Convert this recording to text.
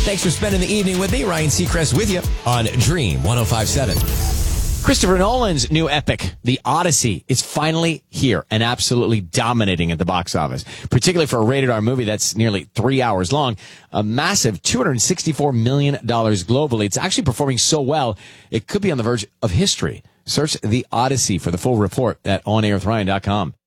Thanks for spending the evening with me. Ryan Seacrest with you on Dream 105.7. Christopher Nolan's new epic, The Odyssey, is finally here and absolutely dominating at the box office, particularly for a rated R movie that's nearly 3 hours long. A massive $264 million globally. It's actually performing so well, it could be on the verge of history. Search The Odyssey for the full report at onairwithryan.com.